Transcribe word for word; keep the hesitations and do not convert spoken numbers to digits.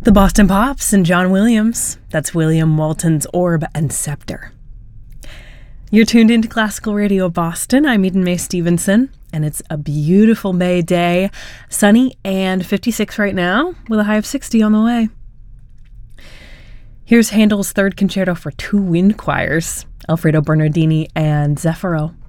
The Boston Pops and John Williams. That's William Walton's Orb and Scepter. You're tuned into Classical Radio Boston. I'm Eden Mae Stevenson, and it's a beautiful May day, sunny and fifty-six right now, with a high of sixty on the way. Here's Handel's Third Concerto for Two Wind Choirs, Alfredo Bernardini and Zeffiro.